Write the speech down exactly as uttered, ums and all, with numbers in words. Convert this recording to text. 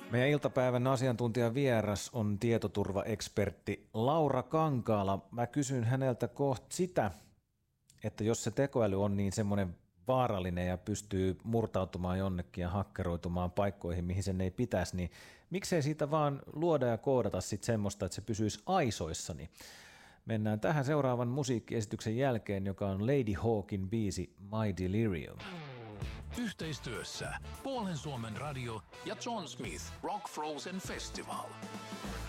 Meidän iltapäivän asiantuntijan vieras on tietoturvaekspertti Laura Kankaala. Mä kysyn häneltä kohta sitä, että jos se tekoäly on niin semmoinen vaarallinen ja pystyy murtautumaan jonnekin ja hakkeroitumaan paikkoihin, mihin sen ei pitäisi, niin miksei siitä vaan luoda ja koodata sitten semmoista, että se pysyisi aisoissani. Mennään tähän seuraavan musiikkiesityksen jälkeen, joka on Lady Hawkin biisi My Delirium. Yhteistyössä Puolen Suomen radio ja John Smith Rock Frozen Festival.